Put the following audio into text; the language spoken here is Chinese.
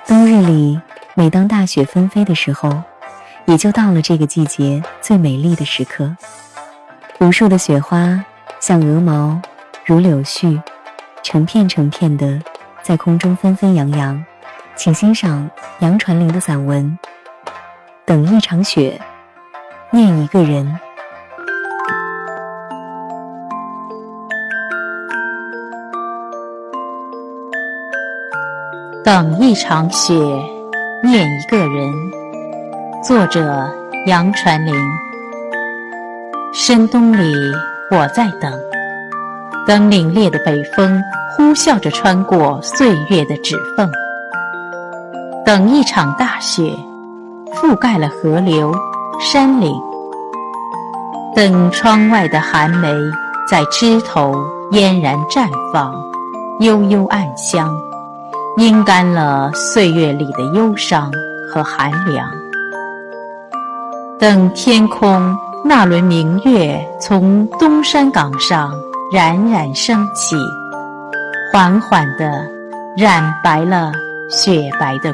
冬日里，每当大雪纷飞的时候，也就到了这个季节最美丽的时刻。无数的雪花像鹅毛，如柳絮，成片成片的在空中纷纷扬扬。请欣赏杨传林的散文《等一场雪，念一个人》。 等一场雪，念一个人。作者杨传林。深冬里，我在等，等凛冽的北风呼啸着穿过岁月的指缝。等一场大雪，覆盖了河流、山岭。等窗外的寒梅在枝头嫣然绽放，悠悠暗香，阴干了岁月里的忧伤和寒凉。等天空那轮明月从东山岗上冉冉升起，缓缓地染白了雪白的